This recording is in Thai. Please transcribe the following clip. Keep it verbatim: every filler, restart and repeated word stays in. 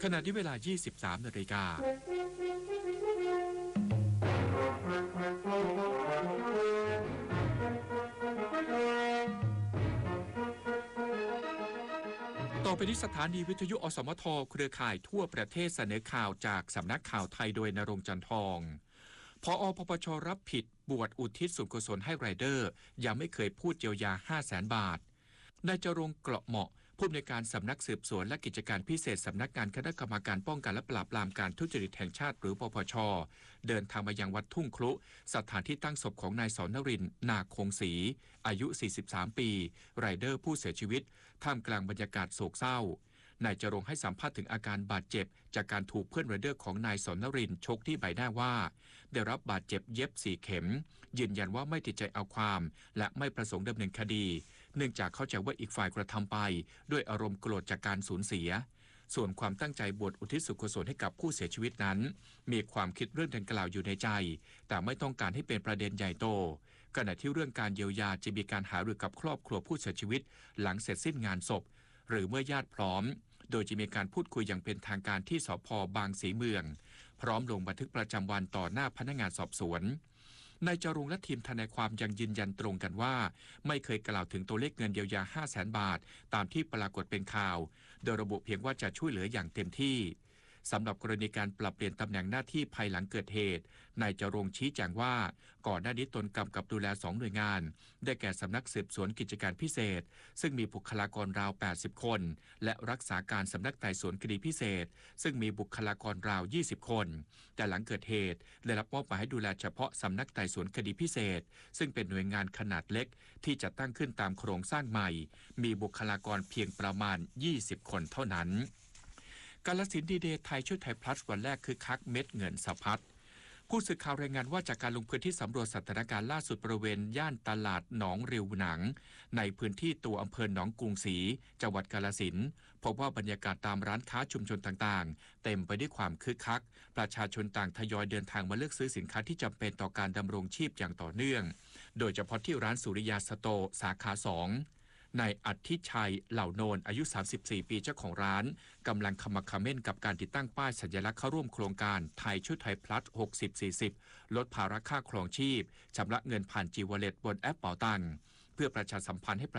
ขณะที่เวลา ยี่สิบสาม นาฬิกาต่อไปที่สถานีวิทยุอสมทเครือข่ายทั่วประเทศเสนอข่าวจากสำนักข่าวไทยโดยณรงค์จันทองผอ.ปปช.รับผิดบวชอุทิศส่วนกุศลให้ไรเดอร์ยังไม่เคยพูดเยียวยา ห้าแสน บาทนายจรงค์เกราะเหมาะผู้อำนวยการสำนักสืบสวนและกิจการพิเศษสำนักงานคณะกรรมการป้องกันและปราบปรามการทุจริตแห่งชาติหรือปปช.เดินทางมายังวัดทุ่งครุสถานที่ตั้งศพของนายสอนนรินทร์นาคงศรีอายุ สี่สิบสาม ปีไรเดอร์ผู้เสียชีวิตท่ามกลางบรรยากาศโศกเศร้านายจรงค์ให้สัมภาษณ์ถึงอาการบาดเจ็บจากการถูกเพื่อนไรเดอร์ของนายสอนนรินทร์ชกที่ใบหน้าว่าได้รับบาดเจ็บเย็บสี่เข็มยืนยันว่าไม่ติดใจเอาความและไม่ประสงค์ดำเนินคดีเนื่องจากเข้าใจว่าอีกฝ่ายกระทำไปด้วยอารมณ์โกรธจากการสูญเสียส่วนความตั้งใจบวชอุทิศส่วนกุศลให้กับผู้เสียชีวิตนั้นมีความคิดเรื่องดังกล่าวอยู่ในใจแต่ไม่ต้องการให้เป็นประเด็นใหญ่โตขณะที่เรื่องการเยียวยาจะมีการหารือกับครอบครัวผู้เสียชีวิตหลังเสร็จสิ้นงานศพหรือเมื่อญาติพร้อมโดยจะมีการพูดคุยอย่างเป็นทางการที่สภ.บางสีเมืองพร้อมลงบันทึกประจำวันต่อหน้าพนักงานสอบสวนนายจรงค์และทีมทนายความยังยืนยันตรงกันว่าไม่เคยกล่าวถึงตัวเลขเงินเยียวยา ห้าแสน บาทตามที่ปรากฏเป็นข่าวโดยระบุเพียงว่าจะช่วยเหลืออย่างเต็มที่สำหรับกรณีการปรับเปลี่ยนตำแหน่งหน้าที่ภายหลังเกิดเหตุนายจรงค์ชี้แจงว่าก่อนหน้านี้ตนกำกับดูแลสองหน่วยงานได้แก่สำนักสืบสวนกิจการพิเศษซึ่งมีบุคลากรราว แปดสิบ คนและรักษาการสำนักไต่สวนคดีพิเศษซึ่งมีบุคลากรราว ยี่สิบ คนแต่หลังเกิดเหตุได้รับมอบหมายให้ดูแลเฉพาะสำนักไต่สวนคดีพิเศษซึ่งเป็นหน่วยงานขนาดเล็กที่จะตั้งขึ้นตามโครงสร้างใหม่มีบุคลากรเพียงประมาณ ยี่สิบ คนเท่านั้นกาฬสินธุ์ดีเดย์ไทยช่วยไทยพลัสวันแรกคือคักเม็ดเงินสะพัดผู้สื่อข่าวรายงานว่าจากการลงพื้นที่สำรวจสถานการณ์ล่าสุดบริเวณย่านตลาดหนองริวหนังในพื้นที่ตัวอำเภอหนองกรุงศรีจังหวัดกาฬสินธุ์พบว่าบรรยากาศตามร้านค้าชุมชนต่างๆเต็มไปด้วยความคึกคักประชาชนต่างทยอยเดินทางมาเลือกซื้อสินค้าที่จำเป็นต่อการดำรงชีพอย่างต่อเนื่องโดยเฉพาะที่ร้านสุริยาสโตร์สาขาสองนายอัทธิชัยเหล่าโนนอายุสามสิบสี่ปีเจ้าของร้านกำลังขมักเขม้นกับการติดตั้งป้ายสัญลักษณ์เข้าร่วมโครงการไทยช่วยไทยพลัส หกสิบ สี่สิบ ลดภาระค่าครองชีพชำระเงินผ่านจีวอลเล็ตบนแอปเป๋าตังค์เพื่อประชาสัมพันธ์ให้